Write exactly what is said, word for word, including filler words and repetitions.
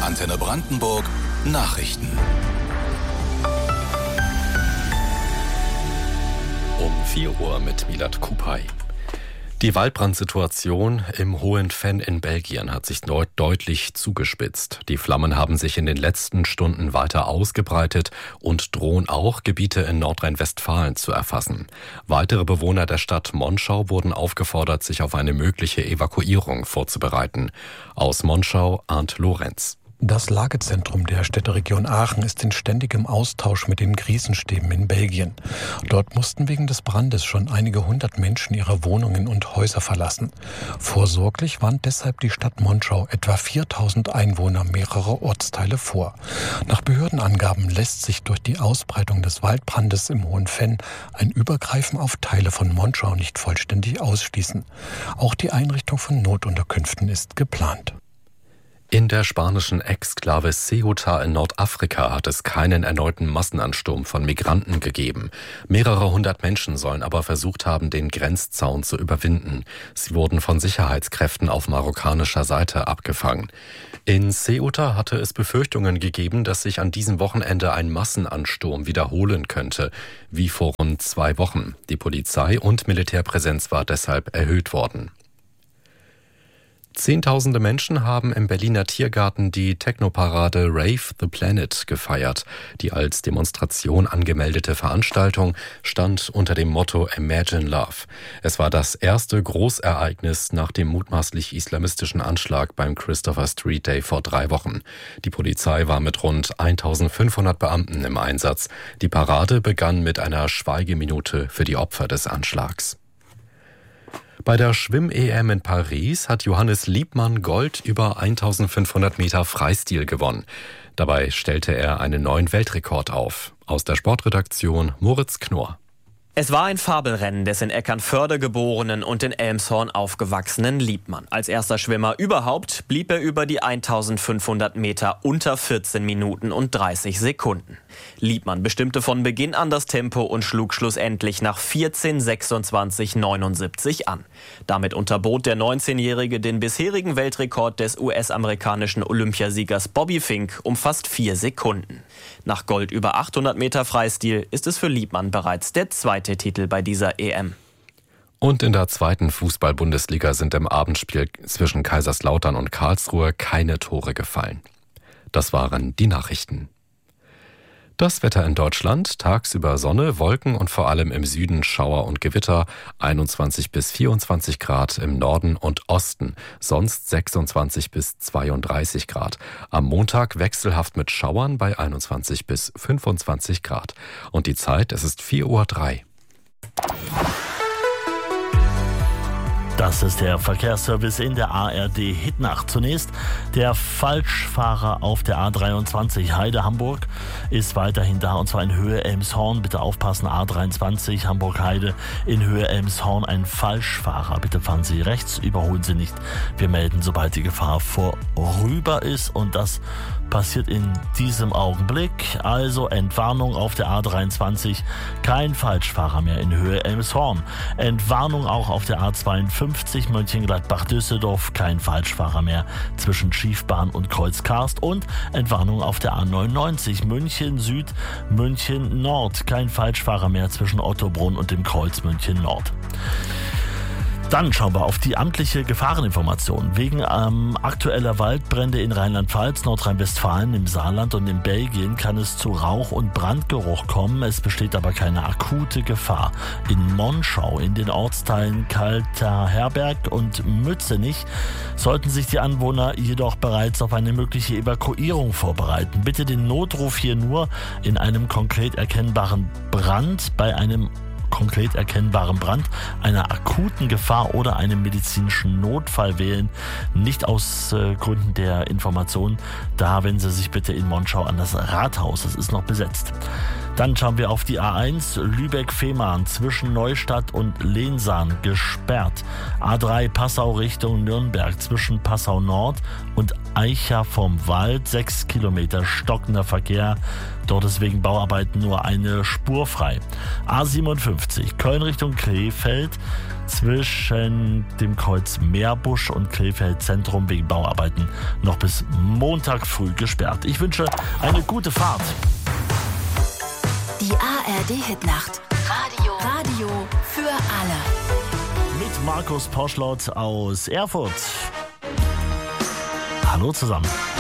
Antenne Brandenburg Nachrichten. Um vier Uhr mit Milad Kupay. Die Waldbrandsituation im Hohen-Venn in Belgien hat sich deut- deutlich zugespitzt. Die Flammen haben sich in den letzten Stunden weiter ausgebreitet und drohen auch Gebiete in Nordrhein-Westfalen zu erfassen. Weitere Bewohner der Stadt Monschau wurden aufgefordert, sich auf eine mögliche Evakuierung vorzubereiten. Aus Monschau, Arndt Lorenz. Das Lagezentrum der Städteregion Aachen ist in ständigem Austausch mit den Krisenstäben in Belgien. Dort mussten wegen des Brandes schon einige hundert Menschen ihre Wohnungen und Häuser verlassen. Vorsorglich warnt deshalb die Stadt Monschau etwa viertausend Einwohner mehrerer Ortsteile vor. Nach Behördenangaben lässt sich durch die Ausbreitung des Waldbrandes im Hohen-Venn ein Übergreifen auf Teile von Monschau nicht vollständig ausschließen. Auch die Einrichtung von Notunterkünften ist geplant. In der spanischen Exklave Ceuta in Nordafrika hat es keinen erneuten Massenansturm von Migranten gegeben. Mehrere hundert Menschen sollen aber versucht haben, den Grenzzaun zu überwinden. Sie wurden von Sicherheitskräften auf marokkanischer Seite abgefangen. In Ceuta hatte es Befürchtungen gegeben, dass sich an diesem Wochenende ein Massenansturm wiederholen könnte, wie vor rund zwei Wochen. Die Polizei- und Militärpräsenz war deshalb erhöht worden. Zehntausende Menschen haben im Berliner Tiergarten die Technoparade Rave the Planet gefeiert. Die als Demonstration angemeldete Veranstaltung stand unter dem Motto Imagine Love. Es war das erste Großereignis nach dem mutmaßlich islamistischen Anschlag beim Christopher Street Day vor drei Wochen. Die Polizei war mit rund eintausendfünfhundert Beamten im Einsatz. Die Parade begann mit einer Schweigeminute für die Opfer des Anschlags. Bei der Schwimm-E M in Paris hat Johannes Liebmann Gold über eintausendfünfhundert Meter Freistil gewonnen. Dabei stellte er einen neuen Weltrekord auf. Aus der Sportredaktion Moritz Knorr. Es war ein Fabelrennen des in Eckernförde geborenen und in Elmshorn aufgewachsenen Liebmann. Als erster Schwimmer überhaupt blieb er über die eintausendfünfhundert Meter unter vierzehn Minuten und dreißig Sekunden. Liebmann bestimmte von Beginn an das Tempo und schlug schlussendlich nach vierzehn sechsundzwanzig neunundsiebzig an. Damit unterbot der neunzehnjährige den bisherigen Weltrekord des U S-amerikanischen Olympiasiegers Bobby Fink um fast vier Sekunden. Nach Gold über achthundert Meter Freistil ist es für Liebmann bereits der zweite Titel bei dieser E M. Und in der zweiten Fußball-Bundesliga sind im Abendspiel zwischen Kaiserslautern und Karlsruhe keine Tore gefallen. Das waren die Nachrichten. Das Wetter in Deutschland: tagsüber Sonne, Wolken und vor allem im Süden Schauer und Gewitter, einundzwanzig bis vierundzwanzig Grad im Norden und Osten, sonst sechsundzwanzig bis zweiunddreißig Grad. Am Montag wechselhaft mit Schauern bei einundzwanzig bis fünfundzwanzig Grad. Und die Zeit, es ist vier Uhr drei. Das ist der Verkehrsservice in der A R D Hitnacht. Zunächst der Falschfahrer auf der A dreiundzwanzig Heide-Hamburg ist weiterhin da, und zwar in Höhe Elmshorn. Bitte aufpassen, A dreiundzwanzig Hamburg-Heide in Höhe Elmshorn, ein Falschfahrer. Bitte fahren Sie rechts, überholen Sie nicht. Wir melden, sobald die Gefahr vorüber ist, und das passiert in diesem Augenblick. Also Entwarnung auf der A dreiundzwanzig, kein Falschfahrer mehr in Höhe Elmshorn. Entwarnung auch auf der A zweiundfünfzig Mönchengladbach-Düsseldorf, kein Falschfahrer mehr zwischen Schiefbahn und Kreuz Karst. Und Entwarnung auf der A neunundneunzig München Süd, München Nord, kein Falschfahrer mehr zwischen Ottobrunn und dem Kreuz München Nord. Dann schauen wir auf die amtliche Gefahreninformation. Wegen ähm, aktueller Waldbrände in Rheinland-Pfalz, Nordrhein-Westfalen, im Saarland und in Belgien kann es zu Rauch- und Brandgeruch kommen. Es besteht aber keine akute Gefahr. In Monschau, in den Ortsteilen Kalter-Herberg und Mützenich sollten sich die Anwohner jedoch bereits auf eine mögliche Evakuierung vorbereiten. Bitte den Notruf hier nur in einem konkret erkennbaren Brand, bei einem konkret erkennbaren Brand, einer akuten Gefahr oder einem medizinischen Notfall wählen. Nicht aus äh, Gründen der Information. Da wenden Sie sich bitte in Monschau an das Rathaus. Es ist noch besetzt. Dann schauen wir auf die A eins Lübeck-Fehmarn zwischen Neustadt und Lensahn gesperrt. A drei Passau Richtung Nürnberg zwischen Passau Nord und Eicha vom Wald, sechs Kilometer stockender Verkehr. Dort ist wegen Bauarbeiten nur eine Spur frei. A siebenundfünfzig Köln Richtung Krefeld zwischen dem Kreuz Meerbusch und Krefeld Zentrum wegen Bauarbeiten noch bis Montag früh gesperrt. Ich wünsche eine gute Fahrt. Die A R D-Hitnacht. Radio. Radio für alle. Mit Markus Poschlott aus Erfurt. Hallo zusammen.